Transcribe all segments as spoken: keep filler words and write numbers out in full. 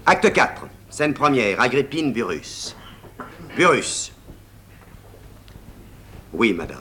Acte quatre, scène première, Agrippine, Burrus. Burrus. Oui, madame.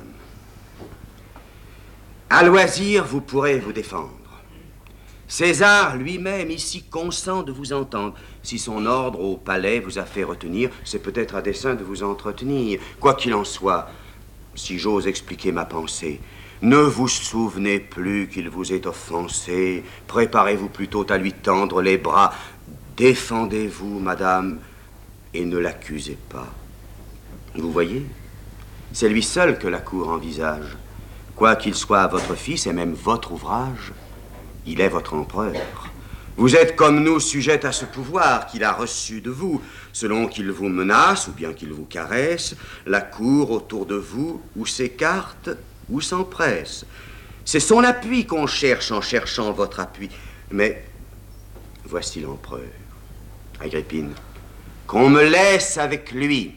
À loisir, vous pourrez vous défendre. César lui-même ici consent de vous entendre. Si son ordre au palais vous a fait retenir, c'est peut-être à dessein de vous entretenir. Quoi qu'il en soit, si j'ose expliquer ma pensée, ne vous souvenez plus qu'il vous est offensé. Préparez-vous plutôt à lui tendre les bras. Défendez-vous, madame, et ne l'accusez pas. Vous voyez, c'est lui seul que la cour envisage. Quoi qu'il soit votre fils et même votre ouvrage, il est votre empereur. Vous êtes comme nous sujette à ce pouvoir qu'il a reçu de vous. Selon qu'il vous menace ou bien qu'il vous caresse, la cour autour de vous ou s'écarte ou s'empresse. C'est son appui qu'on cherche en cherchant votre appui. Mais voici l'empereur. Agrippine, qu'on me laisse avec lui.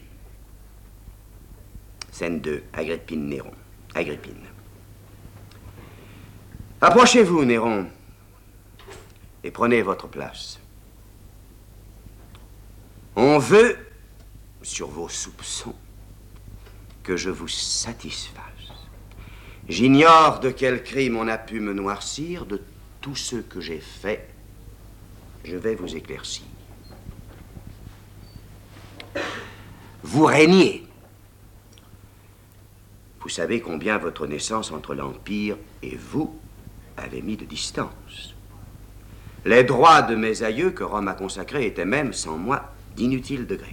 Scène deux, Agrippine, Néron. Agrippine. Approchez-vous, Néron, et prenez votre place. On veut, sur vos soupçons, que je vous satisfasse. J'ignore de quel crime on a pu me noircir, de tout ce que j'ai fait, je vais vous éclaircir. Vous régnez. Vous savez combien votre naissance entre l'Empire et vous avait mis de distance. Les droits de mes aïeux que Rome a consacrés étaient même, sans moi, d'inutiles degrés.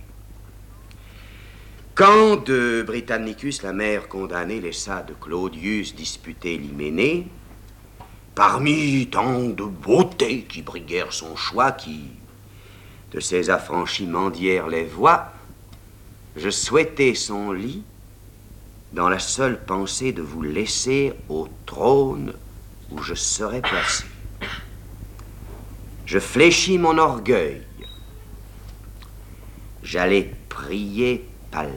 Quand de Britannicus, la mère condamnée, laissa de Claudius disputer l'Hyménée, parmi tant de beautés qui briguèrent son choix, qui de ses affranchis mendièrent les voix, je souhaitais son lit dans la seule pensée de vous laisser au trône où je serais placé. Je fléchis mon orgueil. J'allais prier Pallas.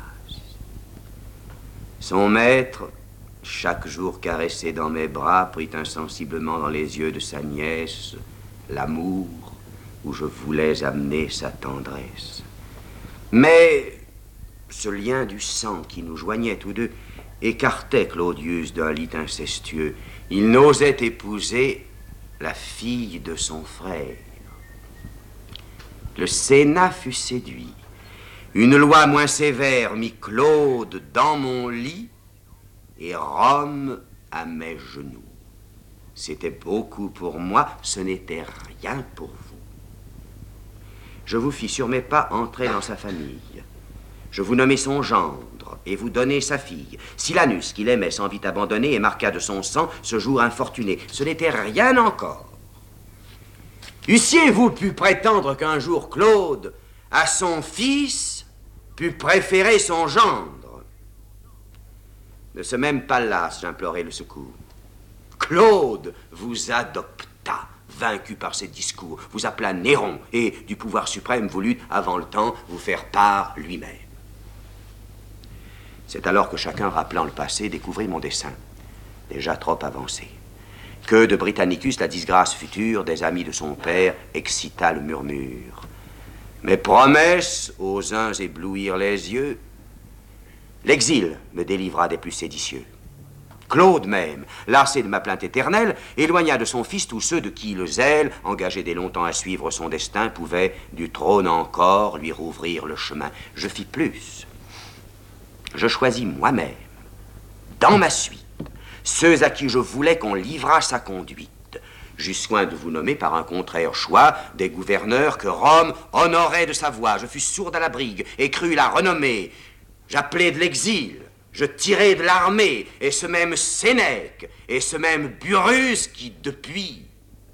Son maître, chaque jour caressé dans mes bras, prit insensiblement dans les yeux de sa nièce l'amour où je voulais amener sa tendresse. Mais ce lien du sang qui nous joignait tous deux écartait Claudius d'un lit incestueux. Il n'osait épouser la fille de son frère. Le Sénat fut séduit. Une loi moins sévère mit Claude dans mon lit et Rome à mes genoux. C'était beaucoup pour moi, ce n'était rien pour vous. Je vous fis sur mes pas entrer dans sa famille. Je vous nommai son gendre et vous donnai sa fille. Silanus, qu'il aimait, s'en vit abandonner et marqua de son sang ce jour infortuné. Ce n'était rien encore. Eussiez-vous pu prétendre qu'un jour Claude, à son fils, pût préférer son gendre? De ce même Pallas, j'implorai le secours. Claude vous adopta, vaincu par ses discours, vous appela Néron et, du pouvoir suprême, voulut, avant le temps, vous faire part lui-même. C'est alors que chacun, rappelant le passé, découvrit mon dessein, déjà trop avancé. Que de Britannicus, la disgrâce future des amis de son père, excita le murmure. Mes promesses aux uns éblouirent les yeux. L'exil me délivra des plus séditieux. Claude même, lassé de ma plainte éternelle, éloigna de son fils tous ceux de qui le zèle, engagé dès longtemps à suivre son destin, pouvait, du trône encore, lui rouvrir le chemin. Je fis plus. Je choisis moi-même, dans ma suite, ceux à qui je voulais qu'on livrât sa conduite. J'eus soin de vous nommer par un contraire choix des gouverneurs que Rome honorait de sa voix. Je fus sourde à la brigue et crus la renommer. J'appelai de l'exil, je tirai de l'armée, et ce même Sénèque, et ce même Burrus qui, depuis...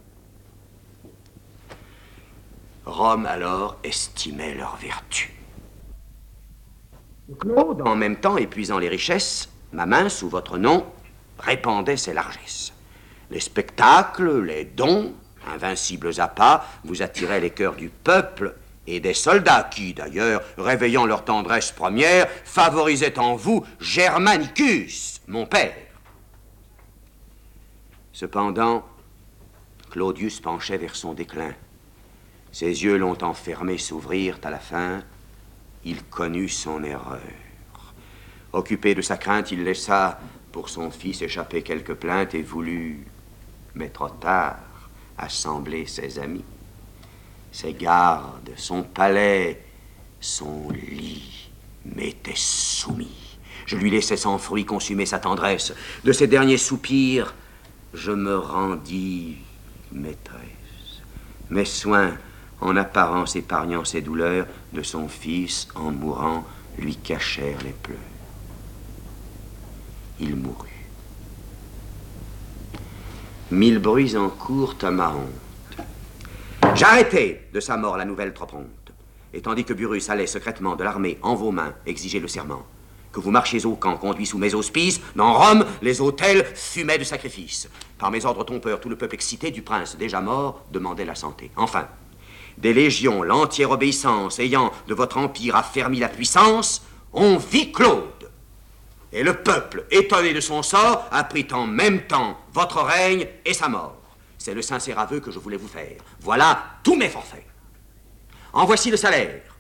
Rome, alors, estimait leur vertu. Claude, en même temps, épuisant les richesses, ma main, sous votre nom, répandait ses largesses. Les spectacles, les dons, invincibles appâts, vous attiraient les cœurs du peuple et des soldats qui, d'ailleurs, réveillant leur tendresse première, favorisaient en vous Germanicus, mon père. Cependant, Claudius penchait vers son déclin. Ses yeux longtemps fermés s'ouvrirent à la fin. Il connut son erreur. Occupé de sa crainte, il laissa pour son fils échapper quelques plaintes et voulut, mais trop tard, assembler ses amis, ses gardes, son palais, son lit m'étaient soumis. Je lui laissai sans fruit consumer sa tendresse. De ses derniers soupirs, je me rendis maîtresse. Mes soins, en apparence épargnant ses douleurs, de son fils, en mourant, lui cachèrent les pleurs. Il mourut. Mille bruits en courent à ma honte. J'arrêtai de sa mort la nouvelle trop prompte. Et tandis que Burrus allait secrètement de l'armée en vos mains exiger le serment, que vous marchiez au camp conduit sous mes auspices, dans Rome, les autels fumaient de sacrifices. Par mes ordres trompeurs, tout le peuple excité du prince déjà mort demandait la santé. Enfin, des légions, l'entière obéissance ayant de votre empire affermi la puissance, on vit Claude. Et le peuple, étonné de son sort, apprit en même temps votre règne et sa mort. C'est le sincère aveu que je voulais vous faire. Voilà tous mes forfaits. En voici le salaire.